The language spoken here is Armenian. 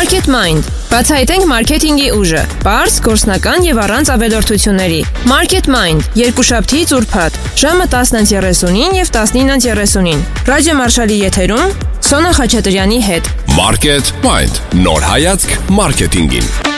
Market Mind. Բացահայտենք մարքեթինգի ուժը։ Պարզ, գործնական եւ առանց ավելորդությունների։ Market Mind. Երկուշաբթի ծուրփաթ։ Ժամը 10:39 եւ 19:39։ Ռադիո Մարշալի եթերում Սոնա Խաչատրյանի հետ։ Market Mind. Նոր հայացք մարքեթինգին։